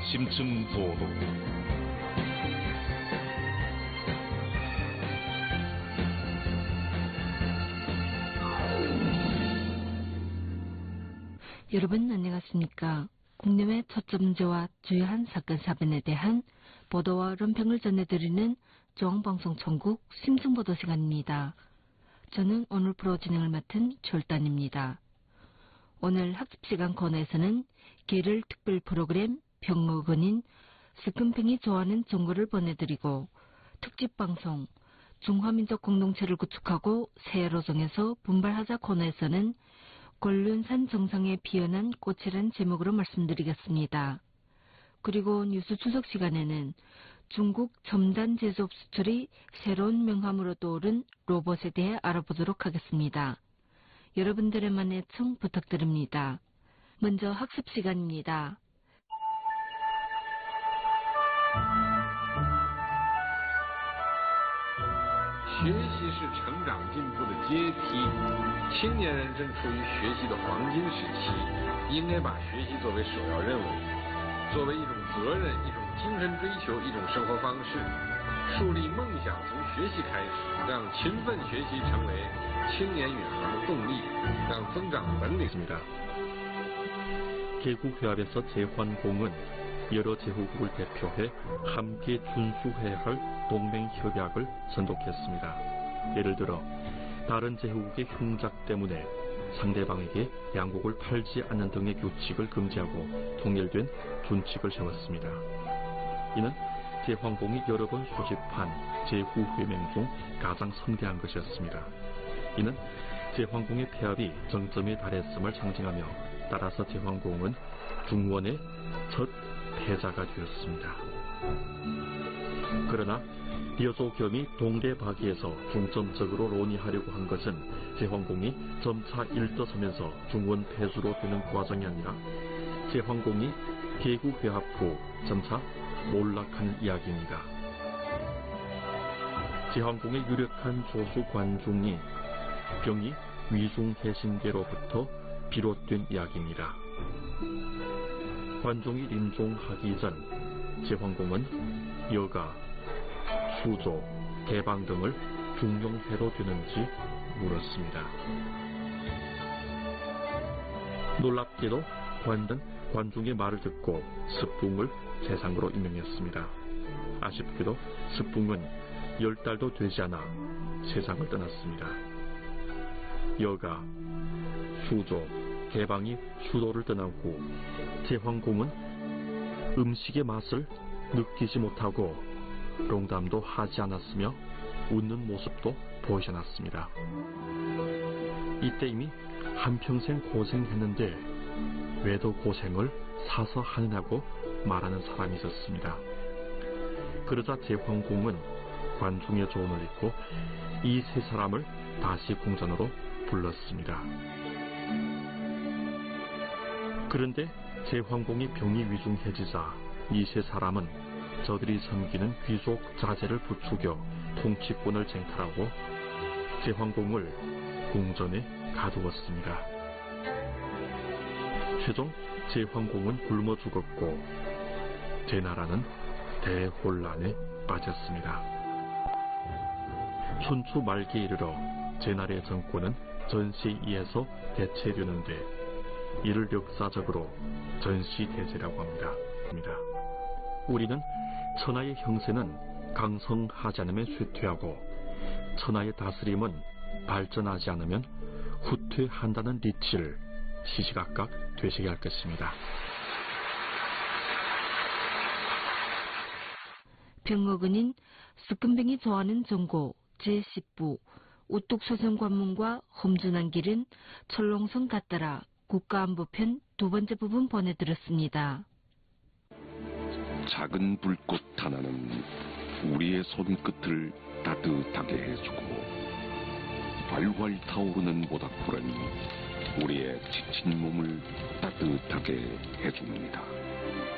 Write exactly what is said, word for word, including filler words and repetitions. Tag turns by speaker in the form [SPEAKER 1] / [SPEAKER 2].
[SPEAKER 1] 심층 보도.
[SPEAKER 2] 여러분 안녕하십니까? 국내외 초점 문제와 주요한 사건 사변에 대한 보도와論평을 전해드리는 중앙방송 전국 심층보도 시간입니다. 저는 오늘 프로 진행을 맡은 절단입니다. 오늘 학습시간 코너에서는 계를 특별 프로그램 병목원인 스금팽이 좋아하는 정보를 보내드리고, 특집방송 중화민족 공동체를 구축하고 새해로 정해서 분발하자 코너에서는 곤륜산 정상에 피어난 꽃이란 제목으로 말씀드리겠습니다. 그리고 뉴스 추석 시간에는 중국 첨단 제조업 수출이 새로운 명함으로 떠오른 로봇에 대해 알아보도록 하겠습니다. 여러분들의 많은 애청 부탁드립니다. 먼저 학습 시간입니다.
[SPEAKER 3] 学习是成长进步的阶梯，青年人正处于学习的黄金时期，应该把学习作为首要任务，作为一种责任、一种精神追求、一种生活方式，树立梦想从学习开始，让勤奋学习成为青年远航的动力，让增长本领。
[SPEAKER 4] 개국회합에서 제환공은 여러 제후국을 대표해 함께 준수해야 할 동맹협약을 선독했습니다. 예를 들어 다른 제후국의 흉작 때문에 상대방에게 양국을 팔지 않는 등의 규칙을 금지하고 통일된 준칙을 세웠습니다. 이는 제환공이 여러 번 수집한 제후회맹 중 가장 성대한 것이었습니다. 이는 제환공의 폐합이 정점에 달했음을 상징하며, 따라서 제환공은 중원의 첫 패자가 되었습니다. 그러나 여조겸이 동대박이에서 중점적으로 논의하려고 한 것은 제환공이 점차 일떠서면서 중원 패주로 되는 과정이 아니라 제환공이 개국회합 후 점차 몰락한 이야기입니다. 제환공의 유력한 조수 관중이 병이 위중해신계로부터 비롯된 이야기입니다. 관종이臨終하기 전 제환공은 여가, 수조, 개방 등을 중용해도 되는지 물었습니다. 놀랍게도 관은 관중의 말을 듣고 스풍을 재상으로 임명했습니다. 아쉽게도 스풍은 열 달도 되지 않아 세상을 떠났습니다. 여가, 수조, 개방이 수도를 떠난 후 제환공은 음식의 맛을 느끼지 못하고 농담도 하지 않았으며 웃는 모습도 보이지 않았습니다. 이때 이미 한평생 고생했는데 왜 더 고생을 사서 하느냐고 말하는 사람이 있었습니다. 그러자 제환공은 관중의 조언을 잊고 이 세 사람을 다시 궁전으로 불렀습니다. 그런데 제환공이 병이 위중해지자 이 세 사람은 저들이 섬기는 귀족 자제를 부추겨 통치권을 쟁탈하고 제환공을 궁전에 가두었습니다. 최종 제환공은 굶어 죽었고 제나라는 대혼란에 빠졌습니다. 춘추 말기에 이르러 제나라의 정권은 전시이에서 대체되는데 이를 역사적으로 전시대제라고 합니다. 우리는 천하의 형세는 강성하지 않으면 쇠퇴하고 천하의 다스림은 발전하지 않으면 후퇴한다는 리치를 시시각각 되새겨야 할 것입니다.
[SPEAKER 2] 병목은인 스금뱅이 좋아하는 정고 제십 부 우뚝소생관문과 험준한 길은 철롱성 같더라 국가안보편 두 번째 부분 보내드렸습니다.
[SPEAKER 5] 작은 불꽃 하나는 우리의 손끝을 따뜻하게 해주고 활활 타오르는 모닥불은 우리의 지친 몸을 따뜻하게 해줍니다.